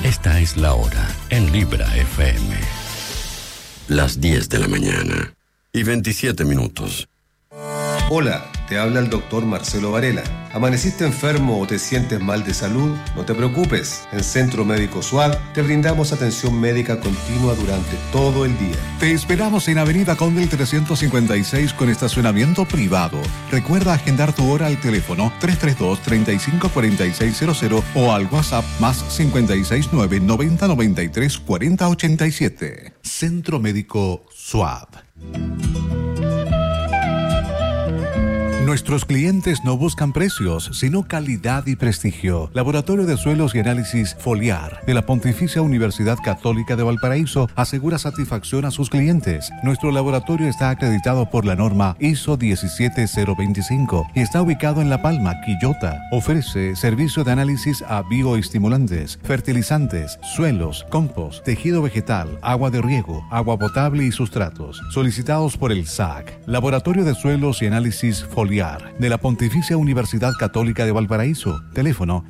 Esta es la hora en Libra FM. Las 10 de la mañana y 27 minutos. Hola, te habla el doctor Marcelo Varela. ¿Amaneciste enfermo o te sientes mal de salud? No te preocupes. En Centro Médico SUAD te brindamos atención médica continua durante todo el día. Te esperamos en Avenida Condel 356 con estacionamiento privado. Recuerda agendar tu hora al teléfono 332-354600 o al WhatsApp más 569-9093-4087. Centro Médico SUAD. Nuestros clientes no buscan precios, sino calidad y prestigio. Laboratorio de Suelos y Análisis Foliar de la Pontificia Universidad Católica de Valparaíso asegura satisfacción a sus clientes. Nuestro laboratorio está acreditado por la norma ISO 17025 y está ubicado en La Palma, Quillota. Ofrece servicio de análisis a bioestimulantes, fertilizantes, suelos, compost, tejido vegetal, agua de riego, agua potable y sustratos. Solicitados por el SAC. Laboratorio de Suelos y Análisis Foliar de la Pontificia Universidad Católica de Valparaíso. Teléfono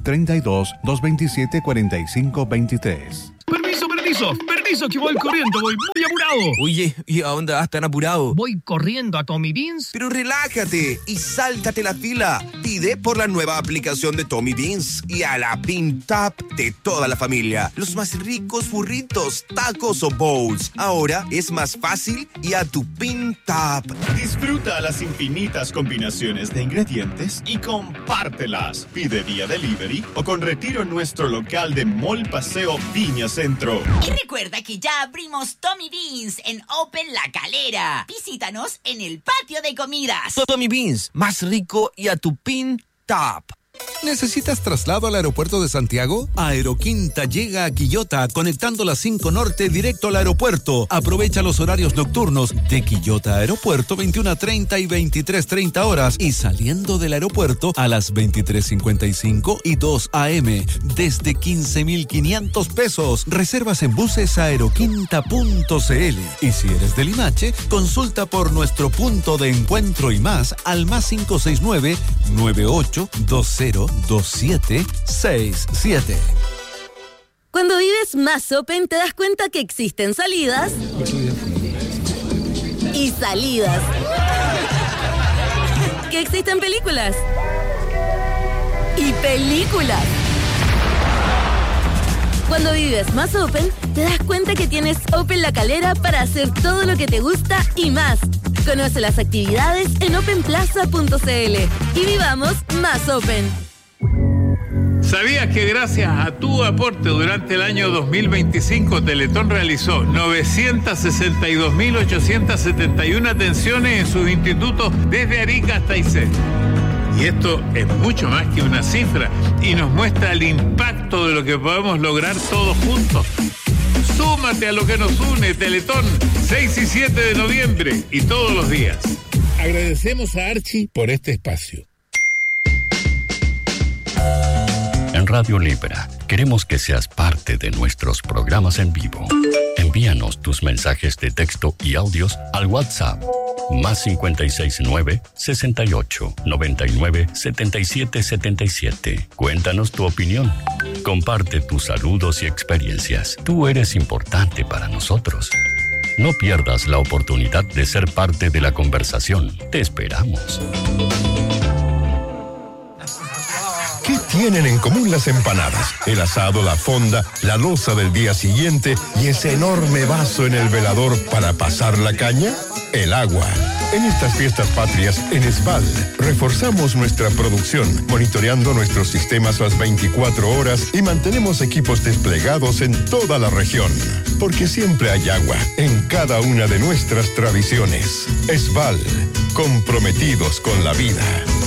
32-227-4523. Permiso, que voy corriendo, voy muy apurado. Oye, ¿y a dónde vas tan apurado? Voy corriendo a Tommy Beans. Pero relájate y sáltate la fila. Pide por la nueva aplicación de Tommy Beans y a la Pin Tap de toda la familia. Los más ricos burritos, tacos o bowls. Ahora es más fácil y a tu Pin Tap. Disfruta las infinitas combinaciones de ingredientes y compártelas. Pide vía delivery o con retiro en nuestro local de Mall Paseo Viña Centro. Y recuerda que ya abrimos Tommy Beans en Open La Calera. Visítanos en el patio de comidas. Tommy Beans, más rico y a tu Pin Tap. ¿Necesitas traslado al aeropuerto de Santiago? Aeroquinta llega a Quillota, conectando la 5 Norte directo al aeropuerto. Aprovecha los horarios nocturnos de Quillota Aeropuerto, 21:30 y 23:30 horas, y saliendo del aeropuerto a las 23:55 y 2 a.m. desde 15,500 pesos. Reservas en buses aeroquinta.cl. Y si eres de Limache, consulta por nuestro punto de encuentro y más al más 569 9820 2767. Cuando vives más Open te das cuenta que existen salidas y salidas. Que existen películas y películas. Cuando vives más Open, te das cuenta que tienes Open La Calera para hacer todo lo que te gusta y más. Conoce las actividades en openplaza.cl y vivamos más Open. ¿Sabías que gracias a tu aporte durante el año 2025 Teletón realizó 962.871 atenciones en sus institutos desde Arica hasta Aysén? Y esto es mucho más que una cifra y nos muestra el impacto de lo que podemos lograr todos juntos. Súmate a lo que nos une, Teletón, 6 y 7 de noviembre y todos los días. Agradecemos a Archie por este espacio. En Radio Libra queremos que seas parte de nuestros programas en vivo. Envíanos tus mensajes de texto y audios al WhatsApp más 569 68 99 77 77. Cuéntanos tu opinión. Comparte tus saludos y experiencias. Tú eres importante para nosotros. No pierdas la oportunidad de ser parte de la conversación. Te esperamos. ¿Qué tienen en común las empanadas? El asado, la fonda, la loza del día siguiente y ese enorme vaso en el velador para pasar la caña. El agua. En estas fiestas patrias, en ESVAL, reforzamos nuestra producción, monitoreando nuestros sistemas las 24 horas y mantenemos equipos desplegados en toda la región. Porque siempre hay agua en cada una de nuestras tradiciones. ESVAL, comprometidos con la vida.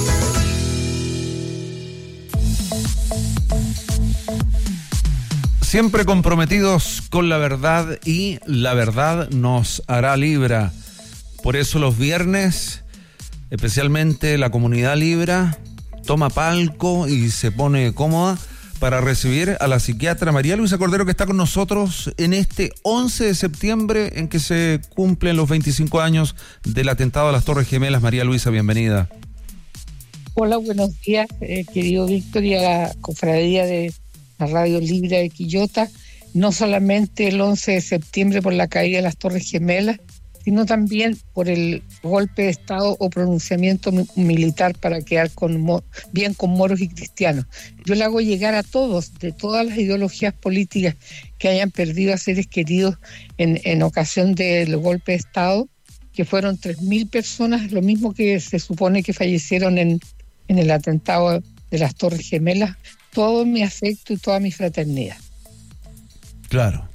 Siempre comprometidos con la verdad y la verdad nos hará Libra. Por eso los viernes, especialmente la comunidad Libra, toma palco y se pone cómoda para recibir a la psiquiatra María Luisa Cordero, que está con nosotros en este 11 de septiembre en que se cumplen los 25 años del atentado a las Torres Gemelas. María Luisa, bienvenida. Hola, buenos días, querido Víctor, y a la cofradía de la Radio Libra de Quillota, no solamente el 11 de septiembre por la caída de las Torres Gemelas, sino también por el golpe de Estado o pronunciamiento militar para quedar bien con moros y cristianos. Yo le hago llegar a todos, de todas las ideologías políticas que hayan perdido a seres queridos en ocasión del golpe de Estado, que fueron 3.000 personas, lo mismo que se supone que fallecieron en el atentado de las Torres Gemelas, todo mi afecto y toda mi fraternidad. Claro.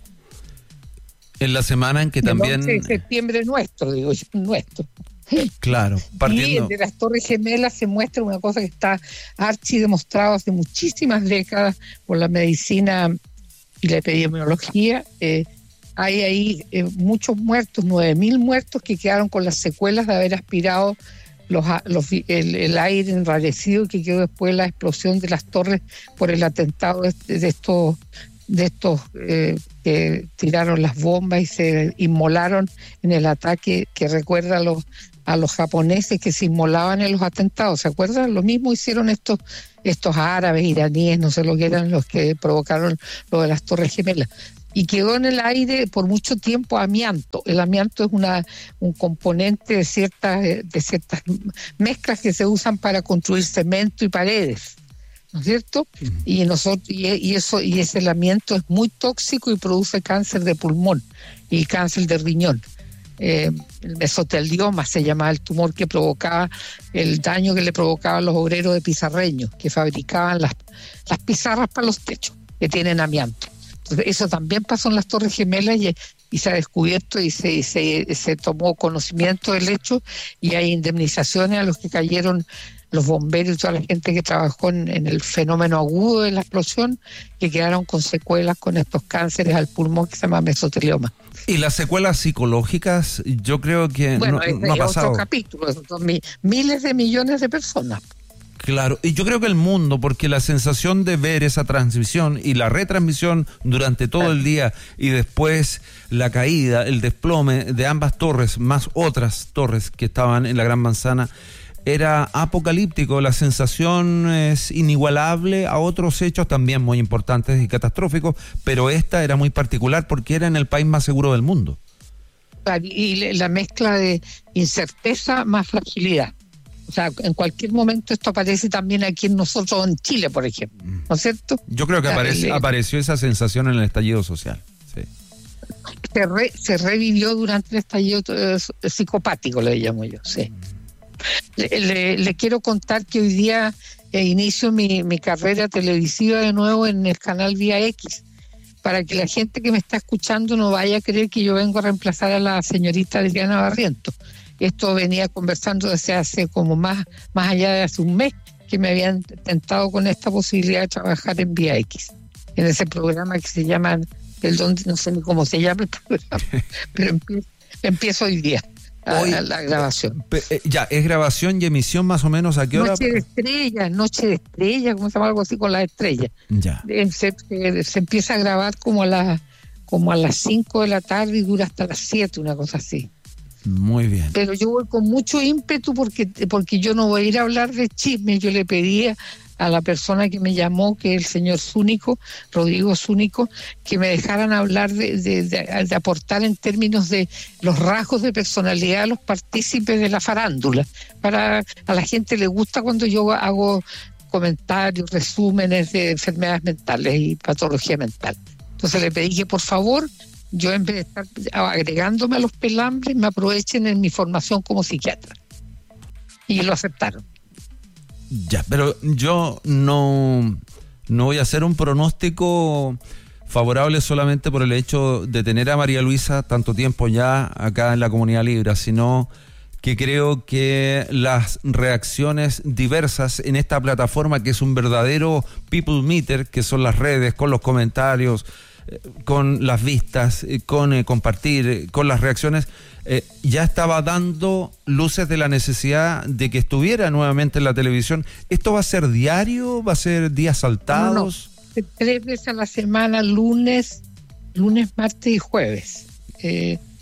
En la semana en que también... El 11 de septiembre nuestro, digo yo, nuestro. Claro, partiendo... Y el de las Torres Gemelas se muestra una cosa que está archidemostrado hace muchísimas décadas por la medicina y la epidemiología. Hay ahí muchos muertos, 9.000 muertos que quedaron con las secuelas de haber aspirado el aire enrarecido que quedó después de la explosión de las torres por el atentado de estos que tiraron las bombas y se inmolaron en el ataque que recuerda a los japoneses que se inmolaban en los atentados. ¿Se acuerdan? Lo mismo hicieron estos árabes, iraníes, no sé lo que eran los que provocaron lo de las Torres Gemelas. Y quedó en el aire por mucho tiempo amianto. El amianto es un componente de ciertas mezclas que se usan para construir cemento y paredes, ¿no es cierto? Y ese amianto es muy tóxico y produce cáncer de pulmón y cáncer de riñón. El mesotelioma se llamaba el tumor que provocaba el daño que le provocaban los obreros de Pizarreño, que fabricaban las pizarras para los techos que tienen amianto. Entonces, eso también pasó en las Torres Gemelas y se ha descubierto y se tomó conocimiento del hecho, y hay indemnizaciones a los que cayeron, los bomberos y toda la gente que trabajó en el fenómeno agudo de la explosión, que quedaron con secuelas con estos cánceres al pulmón que se llama mesotelioma. Y las secuelas psicológicas, yo creo que no ha pasado. Otro capítulo, son miles de millones de personas. Claro, y yo creo que el mundo, porque la sensación de ver esa transmisión y la retransmisión durante todo el día y después la caída, el desplome de ambas torres, más otras torres que estaban en la Gran Manzana, era apocalíptico. La sensación es inigualable a otros hechos también muy importantes y catastróficos, pero esta era muy particular porque era en el país más seguro del mundo. Y la mezcla de incerteza más fragilidad. O sea, en cualquier momento esto aparece también aquí en nosotros en Chile, por ejemplo, ¿no es cierto? Yo creo que apareció esa sensación en el estallido social. Sí. Se revivió durante el estallido psicopático, le llamo yo, sí. Le quiero contar que hoy día inicio mi carrera televisiva de nuevo en el canal Vía X, para que la gente que me está escuchando no vaya a creer que yo vengo a reemplazar a la señorita Adriana Barrientos. Esto venía conversando desde hace como más allá de hace un mes, que me habían tentado con esta posibilidad de trabajar en Vía X, en ese programa que se llama, no sé ni cómo se llama el programa, pero empiezo hoy día la grabación. Ya, es grabación y emisión más o menos, ¿a qué hora? Noche de estrellas, ¿cómo se llama? Algo así con las estrellas. Ya. Se empieza a grabar como a las 5 de la tarde y dura hasta las 7, una cosa así. Muy bien. Pero yo voy con mucho ímpetu porque yo no voy a ir a hablar de chismes. Yo le pedí a la persona que me llamó, que es el señor Zúñigo, Rodrigo Zúñigo, que me dejaran hablar de aportar en términos de los rasgos de personalidad a los partícipes de la farándula. A la gente le gusta cuando yo hago comentarios, resúmenes de enfermedades mentales y patología mental. Entonces le pedí que por favor, yo en vez de estar agregándome a los pelambres, me aprovechen en mi formación como psiquiatra. Y lo aceptaron. Ya, pero yo no voy a hacer un pronóstico favorable solamente por el hecho de tener a María Luisa tanto tiempo ya acá en la Comunidad Libra, sino que creo que las reacciones diversas en esta plataforma, que es un verdadero people meter, que son las redes, con los comentarios, con las vistas, con compartir, con las reacciones, ya estaba dando luces de la necesidad de que estuviera nuevamente en la televisión. ¿Esto va a ser diario? ¿Va a ser días saltados? No. 3 veces a la semana, lunes, martes y jueves.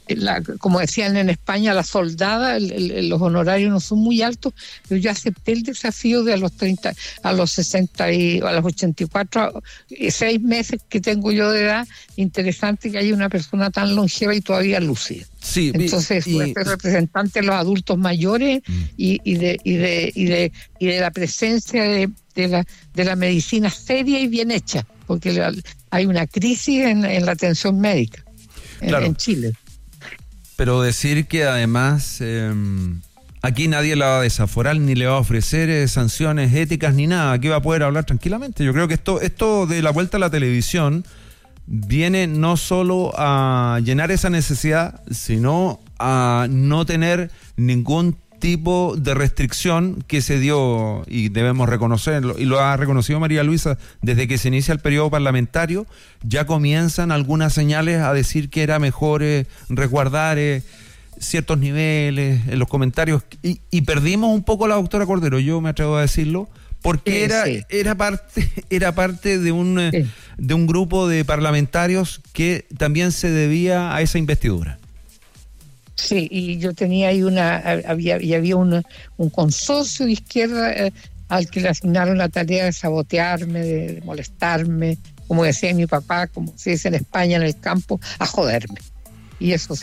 como decían en España, la soldada, los honorarios no son muy altos, pero yo acepté el desafío de a los 30, a los 60 y a los 84, 6 meses que tengo yo de edad. Interesante que haya una persona tan longeva y todavía lúcida. Sí, entonces fue representante de los adultos mayores y de la presencia de la medicina seria y bien hecha, porque hay una crisis en la atención médica en Chile. Pero decir que además aquí nadie la va a desaforar ni le va a ofrecer sanciones éticas ni nada, aquí va a poder hablar tranquilamente. Yo creo que esto de la vuelta a la televisión viene no solo a llenar esa necesidad, sino a no tener ningún tipo de restricción que se dio, y debemos reconocerlo, y lo ha reconocido María Luisa, desde que se inicia el periodo parlamentario, ya comienzan algunas señales a decir que era mejor resguardar ciertos niveles en los comentarios, y perdimos un poco a la doctora Cordero, yo me atrevo a decirlo, porque era parte de un grupo de parlamentarios que también se debía a esa investidura. Sí, y yo tenía ahí había un consorcio de izquierda al que le asignaron la tarea de sabotearme, de molestarme, como decía mi papá, como se dice en España, en el campo, a joderme. Y eso